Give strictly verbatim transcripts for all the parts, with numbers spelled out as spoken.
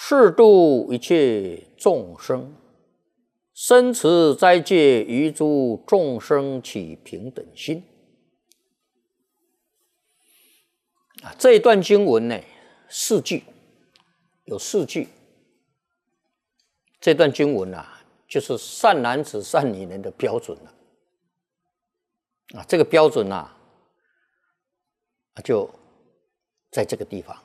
是度一切众生，生持斋戒，于诸众生起平等心。啊，这一段经文呢，四句，有四句。这段经文啊，就是善男子、善女人的标准了。啊，这个标准啊，就在这个地方。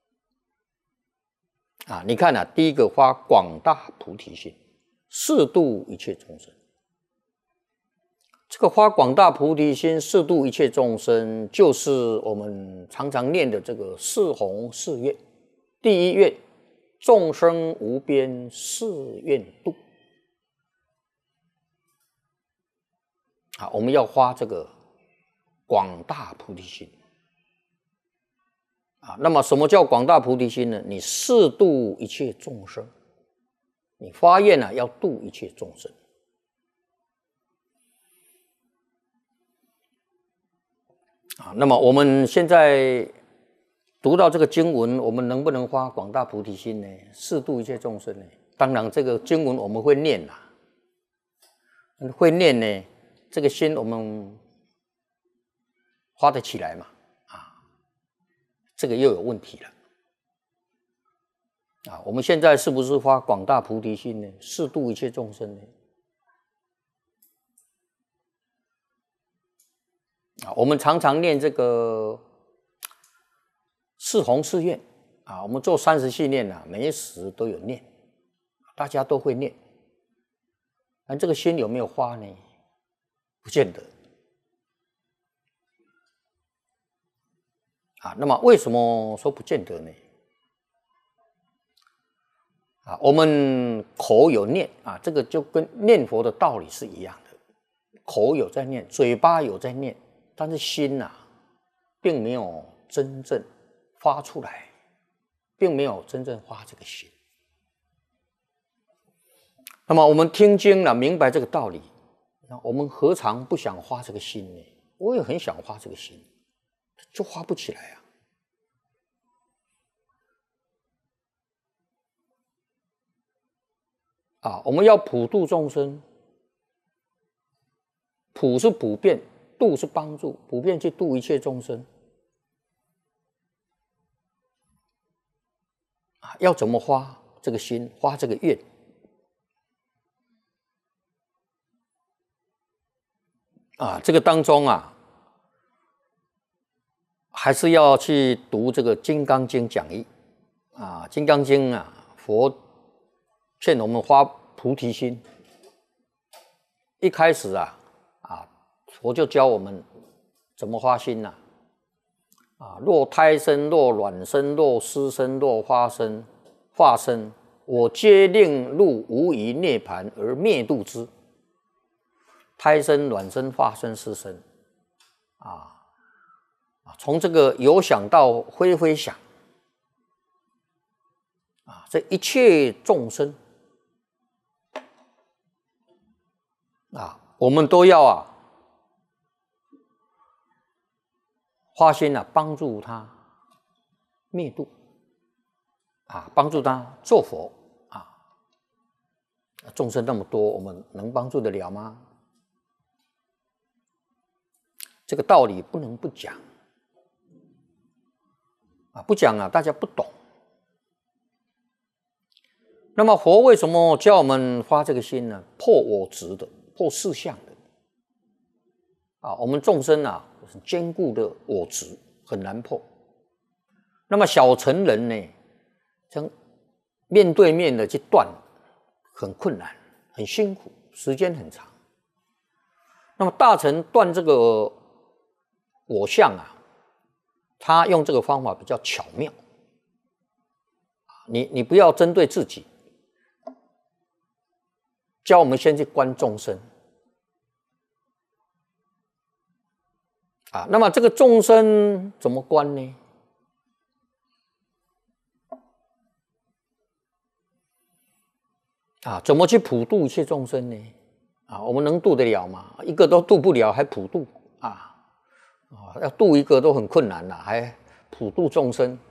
啊，你看啊，第一个发广大菩提心，誓度一切众生。这个发广大菩提心，誓度一切众生，就是我们常常念的这个四弘誓愿。第一愿，众生无边誓愿度。啊，我们要发这个广大菩提心。啊，那么什么叫广大菩提心呢？你誓度一切众生，你发愿啊，要度一切众生。啊，那么我们现在读到这个经文，我们能不能发广大菩提心呢？誓度一切众生呢？当然，这个经文我们会念啦，会念呢，这个心我们发得起来嘛？这个又有问题了啊！我们现在是不是发广大菩提心呢？誓度一切众生呢？啊，我们常常念这个四弘誓愿啊，我们做三十系念啊，每一时都有念，大家都会念。但这个心有没有发呢？不见得。啊，那么为什么说不见得呢？啊，我们口有念啊，这个就跟念佛的道理是一样的，口有在念，嘴巴有在念，但是心呐、啊，并没有真正发出来，并没有真正发这个心。那么我们听经了，明白这个道理，那我们何尝不想发这个心呢？我也很想发这个心。就发不起来啊！啊，我们要普度众生，普是普遍，度是帮助，普遍去度一切众生。啊，要怎么发这个心，发这个愿？啊，这个当中啊。还是要去读这个《金刚经》讲义啊，《金刚经》啊，佛劝我们发菩提心。一开始啊，啊，佛就教我们怎么发心呐、啊。啊，若胎生，若卵生，若湿生，若花生，化生，我皆令入无余涅盘而灭度之。胎生、卵生、化生、湿生，啊。从这个有想到非非想啊，这一切众生啊，我们都要啊发心啊，帮助他灭度啊，帮助他做佛啊。众生那么多，我们能帮助得了吗？这个道理不能不讲。啊，不讲啊，大家不懂。那么佛为什么教我们发这个心呢？破我执的，破四相的。啊，我们众生啊，坚固的我执很难破。那么小乘人呢，将面对面的去断，很困难，很辛苦，时间很长。那么大乘断这个我相啊。他用这个方法比较巧妙，你你不要针对自己，教我们先去观众生啊。那么这个众生怎么观呢？啊，怎么去普度一切众生呢？啊，我们能度得了吗？一个都度不了，还普度啊？啊，要度一个都很困难了，还普度众生